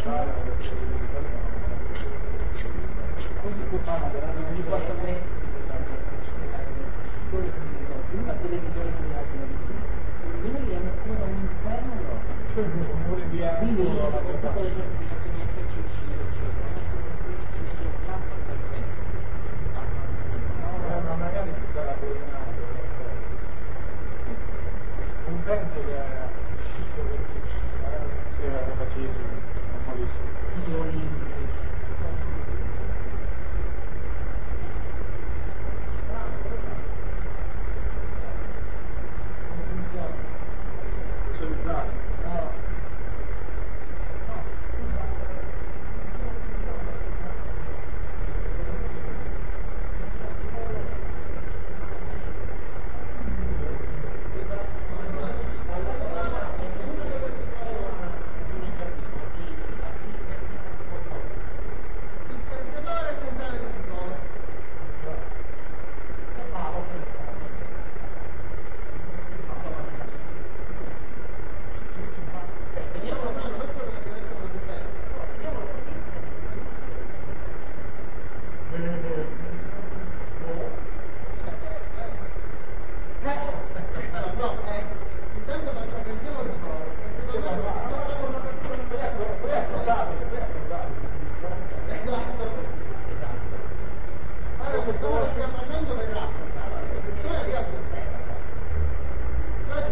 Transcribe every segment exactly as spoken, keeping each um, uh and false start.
Poi si può fare, non gli posso mettere cose che mi ricordo, la televisione sulla televisione. Noi è come un inferno loro. Quindi tutte le certificazioni F C C eccetera, adesso ci si acchiappa perfetto. Ma magari si sarà coordinato. Non penso che uscito così, se era facilissimo, normalissimo.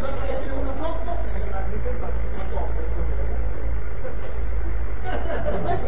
Ma